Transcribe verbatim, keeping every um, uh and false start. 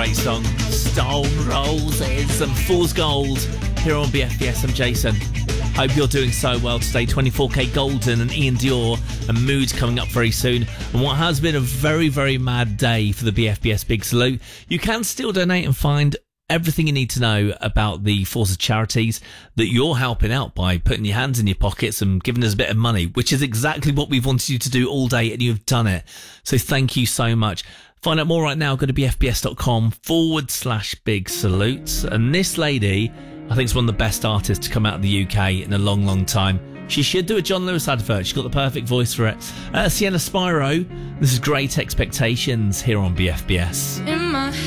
great song. Stone Roses and Fool's Gold here on B F B S. I'm Jason. Hope you're doing so well today. twenty-four K Golden and Ian Dior and Mood coming up very soon. And what has been a very, very mad day for the B F B S Big Salute. You can still donate and find everything you need to know about the force of charities that you're helping out by putting your hands in your pockets and giving us a bit of money, which is exactly what we've wanted you to do all day, and you've done it. So thank you so much. Find out more right now. Go to bfbs.com forward slash big salutes. And this lady, I think, is one of the best artists to come out of the U K in a long, long time. She should do a John Lewis advert. She's got the perfect voice for it. Uh, Sienna Spyro, this is Great Expectations here on B F B S. In my